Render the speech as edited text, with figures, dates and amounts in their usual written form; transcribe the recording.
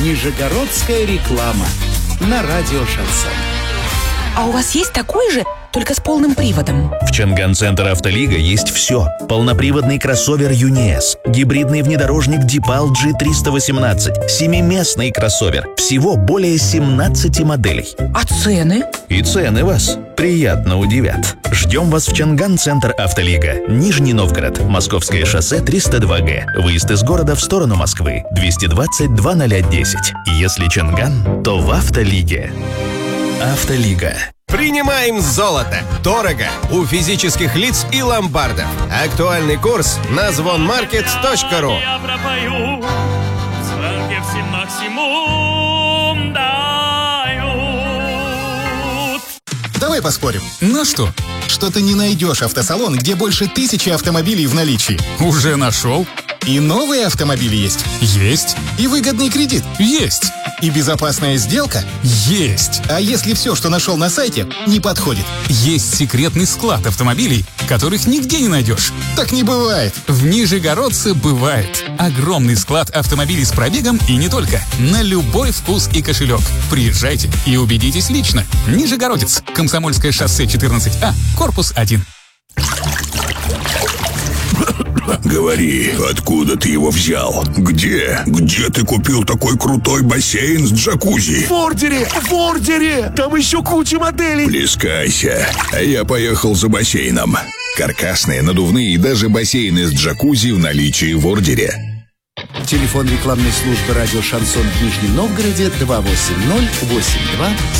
Нижегородская реклама на радио «Шансон». А у вас есть такой же, только с полным приводом? В Чанган-центр «Автолига» есть все. Полноприводный кроссовер «ЮНИЭС», гибридный внедорожник «Дипал G318», семиместный кроссовер. Всего более 17 моделей. А цены? И цены вас приятно удивят. Ждем вас в Чанган-центр «Автолига». Нижний Новгород, Московское шоссе 302Г. Выезд из города в сторону Москвы. 220-0010. Если Чанган, то в «Автолиге». «Автолига». Принимаем золото. Дорого. У физических лиц и ломбардов. Актуальный курс на звонмаркет.ру. Я пропою, звонки всем максимум дают. Давай поспорим. На что? Что ты не найдешь автосалон, где больше 1000 автомобилей в наличии. Уже нашел? И новые автомобили есть. Есть. И выгодный кредит. Есть. И безопасная сделка. Есть. А если все, что нашел на сайте, не подходит? Есть секретный склад автомобилей, которых нигде не найдешь. Так не бывает. В Нижегородце бывает. Огромный склад автомобилей с пробегом и не только. На любой вкус и кошелек. Приезжайте и убедитесь лично. Нижегородец. Комсомольское шоссе 14А, корпус 1. Говори, откуда ты его взял? Где ты купил такой крутой бассейн с джакузи? В Ордере! Там еще куча моделей. Плескайся, а я поехал за бассейном. Каркасные, надувные и даже бассейны с джакузи в наличии в Ордере. Телефон рекламной службы радио «Шансон» в Нижнем Новгороде 280 82